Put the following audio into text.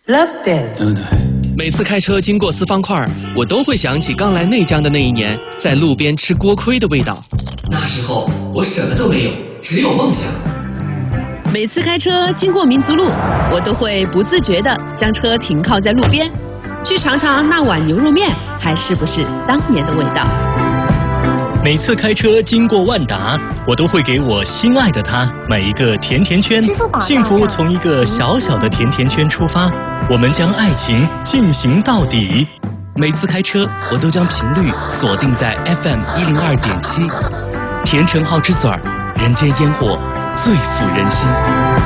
Love this。 每次开车经过四方块，我都会想起刚来内江的那一年，在路边吃锅盔的味道。 那时候我什么都没有，只有梦想。 每次开车经过民族路，我都会不自觉地将车停靠在路边，去尝尝那碗牛肉面还是不是当年的味道。 每次开车经过万达，我都会给我心爱的他买一个甜甜圈。幸福从一个小小的甜甜圈出发，我们将爱情进行到底。 每次开车，我都将频率锁定在 FM 102.7，甜橙好之嘴儿，人间烟火最抚人心。